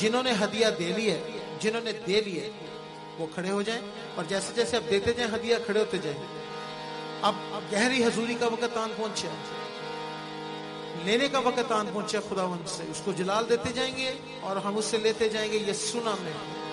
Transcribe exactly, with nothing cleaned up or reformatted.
जिन्होंने हदिया दे ली है, जिन्होंने दे ली है वो खड़े हो जाएं, और जैसे जैसे अब देते जाएं हदिया खड़े होते जाएं। अब अब गहरी हजूरी का वक्त आन पहुंचे, लेने का वक्त आन पहुंचे खुदावंद से, उसको जलाल देते जाएंगे और हम उससे लेते जाएंगे। यीशु नाम में